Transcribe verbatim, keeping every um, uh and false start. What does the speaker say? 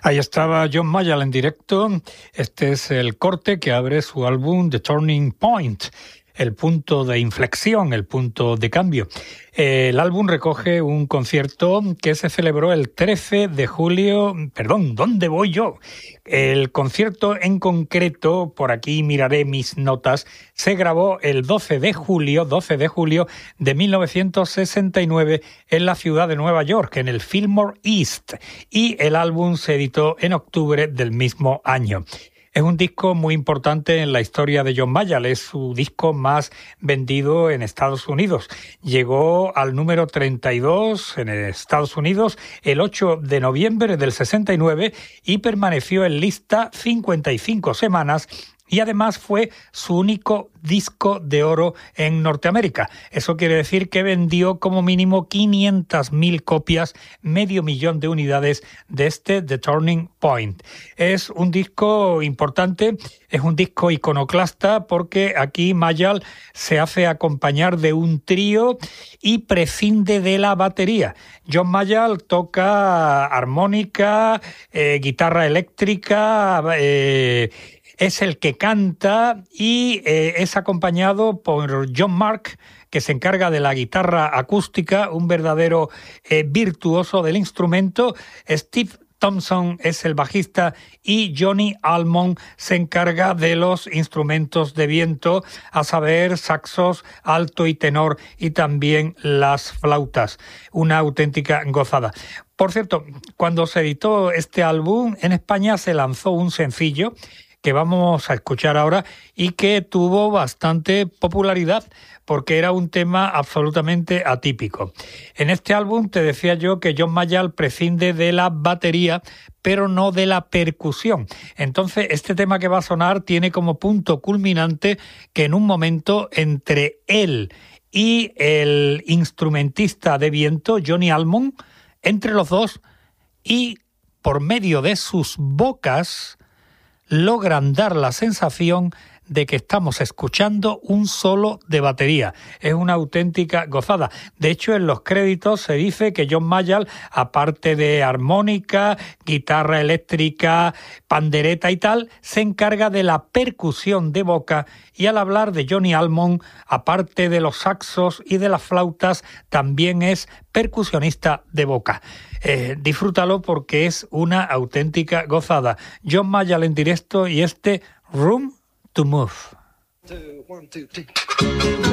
Ahí estaba John Mayall en directo. Este es el corte que abre su álbum The Turning Point, el punto de inflexión, el punto de cambio. El álbum recoge un concierto que se celebró el trece de julio. Perdón, ¿dónde voy yo? El concierto en concreto, por aquí miraré mis notas, se grabó el doce de julio, doce de julio de mil novecientos sesenta y nueve en la ciudad de Nueva York, en el Fillmore East, y el álbum se editó en octubre del mismo año. Es un disco muy importante en la historia de John Mayall, es su disco más vendido en Estados Unidos. Llegó al número treinta y dos en Estados Unidos el ocho de noviembre del sesenta y nueve y permaneció en lista cincuenta y cinco semanas. Y además fue su único disco de oro en Norteamérica. Eso quiere decir que vendió como mínimo quinientas mil copias, medio millón de unidades de este The Turning Point. Es un disco importante, es un disco iconoclasta porque aquí Mayall se hace acompañar de un trío y prescinde de la batería. John Mayall toca armónica, eh, guitarra eléctrica, eh, es el que canta y eh, es acompañado por John Mark, que se encarga de la guitarra acústica, un verdadero eh, virtuoso del instrumento. Steve Thompson es el bajista y Johnny Almond se encarga de los instrumentos de viento, a saber, saxos, alto y tenor y también las flautas. Una auténtica gozada. Por cierto, cuando se editó este álbum, en España se lanzó un sencillo que vamos a escuchar ahora y que tuvo bastante popularidad porque era un tema absolutamente atípico. En este álbum te decía yo que John Mayall prescinde de la batería, pero no de la percusión. Entonces, este tema que va a sonar tiene como punto culminante que en un momento entre él y el instrumentista de viento, Johnny Almond, entre los dos y por medio de sus bocas, logran dar la sensación de que estamos escuchando un solo de batería. Es una auténtica gozada. De hecho, en los créditos se dice que John Mayall, aparte de armónica, guitarra eléctrica, pandereta y tal, se encarga de la percusión de boca, y al hablar de Johnny Almond, aparte de los saxos y de las flautas, también es percusionista de boca. Eh, disfrútalo porque es una auténtica gozada. John Mayall en directo y este Room to Move. Two, one, two, three.